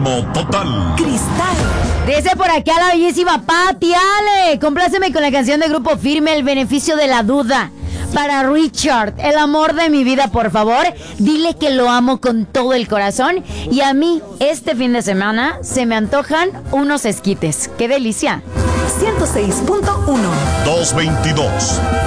Ritmo total. Cristal. Dice por acá la bellísima Pati Ale. Compláceme con la canción de Grupo Firme, El beneficio de la duda. Para Richard, el amor de mi vida, por favor. Dile que lo amo con todo el corazón. Y a mí, este fin de semana, se me antojan unos esquites. ¡Qué delicia! 106.1. 222.